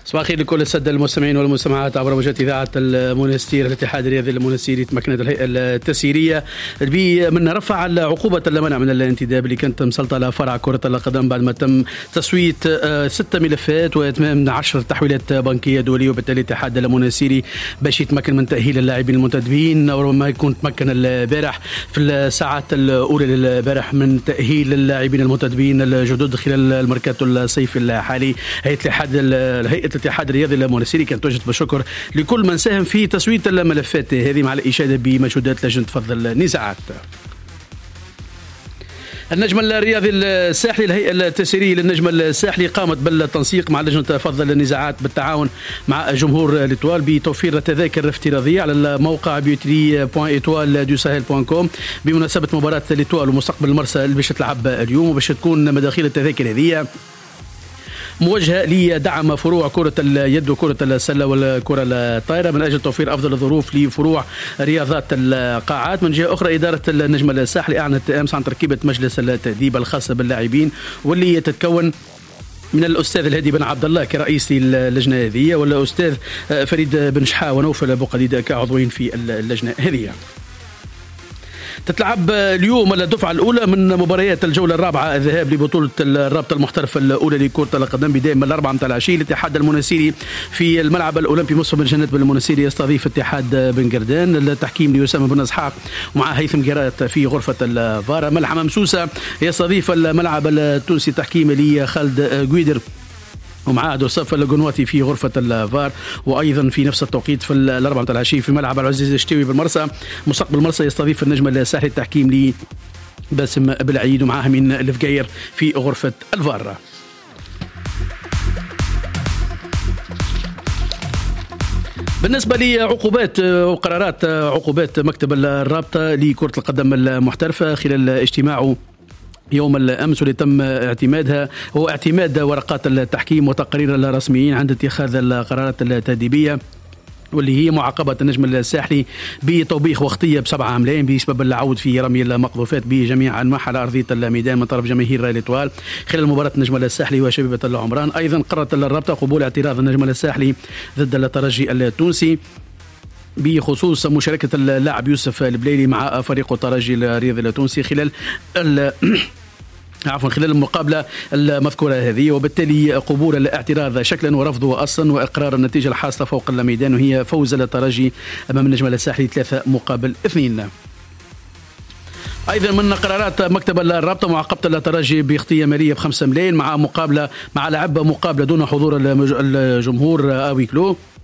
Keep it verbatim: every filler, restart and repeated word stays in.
صباح الخير لكل السادة المستمعين والمستمعات عبر موجات إذاعة المونستير. الاتحاد الرياضي المونستيري تمكنت الهيئة التسييرية من رفع عقوبة المنع من الانتداب اللي كانت مسلطة على فرع كرة القدم بعد ما تم تسوية ستة ملفات وإتمام عشر تحويلات بنكية دولية، وبالتالي الاتحاد المونستيري باش يتمكن من تأهيل اللاعبين المنتدبين، وربما يكون تمكن البارح في الساعات الأولى للبارح من تأهيل اللاعبين المنتدبين الجدد خلال الميركاتو الصيفي الحالي. هيئة الاتحاد هيئة الاتحاد الرياضي المونستيري كانت توجد بالشكر لكل من ساهم في تسوية الملفات هذه مع الإشادة بمجهودات لجنة فض النزاعات. النجم الرياضي الساحلي، الهيئة التسييرية للنجم الساحلي قامت بالتنسيق مع لجنة فض النزاعات بالتعاون مع جمهور ليتوال بتوفير تذاكر افتراضية على الموقع بيوتري بوان ايتوال دو ساهل بوان كوم بمناسبة مباراة ليتوال ومستقبل المرسى اللي باش تلعب اليوم، وباش تكون مداخيل التذاكر هذه موجهة لدعم فروع كرة اليد وكرة السلة والكرة الطائرة من أجل توفير أفضل الظروف لفروع رياضات القاعات. من جهة أخرى، إدارة النجم الساحلي أعلنت أمس عن تركيبة مجلس التأديب الخاص باللاعبين، واللي تتكون من الأستاذ الهادي بن عبد الله كرئيس اللجنة هذه، والأستاذ فريد بن شحا ونوفل بوقديد كعضوين في اللجنة هذه. تتلعب اليوم الدفعة الأولى من مباريات الجولة الرابعة الذهاب لبطولة الرابطة المحترفة الأولى لكرة القدم بداية من الأربعة متاع العشية. الاتحاد المونستيري في الملعب الأولمبي مصطفى بن جنات بالمونستيري يستضيف اتحاد بن قردان. التحكيم لأسامة بن إسحاق ومع هيثم قرات في غرفة الفار. ملعب ممسوسة يستضيف الملعب التونسي تحكيم لخالد قويدر ومعاه دوسف القنواطي في غرفة الفار. وأيضا في نفس التوقيت في الأربعة متاع العشية في ملعب العزيز الشتوي بالمرسى مستقبل المرسى يستضيف النجم الساحلي التحكيم لي باسم بالعيد ومعاه من الفقير في غرفة الفار. بالنسبة لعقوبات وقرارات عقوبات مكتب الرابطة لكرة القدم المحترفة خلال اجتماعه يوم الأمس واللي تم اعتمادها هو اعتماد ورقات التحكيم وتقارير الرسميين عند اتخاذ القرارات التأديبية، واللي هي معاقبة النجم الساحلي بتوبيخ وقتية بسبعة عاملين بسبب العود في رمي المقذوفات بجميع أنواعها على أرضية الميدان من طرف جماهير ليتوال خلال مباراة النجم الساحلي وشبيبة العمران. أيضا قررت الرابطة قبول اعتراض النجم الساحلي ضد الترجي التونسي بخصوص مشاركة اللاعب يوسف البليلي مع فريق الترجي الرياضي التونسي خلال عفوا خلال المقابلة المذكورة هذه، وبالتالي قبول الاعتراض شكلا ورفضه أصلا وإقرار النتيجة الحاصلة فوق الميدان وهي فوز الترجي أمام النجم الساحلي ثلاثة مقابل اثنين. أيضا من قرارات مكتب الرابطة معاقبة الترجي بخطية مالية بخمسة ملايين مع مقابلة مع لعب مقابلة دون حضور الجمهور أوي كلو.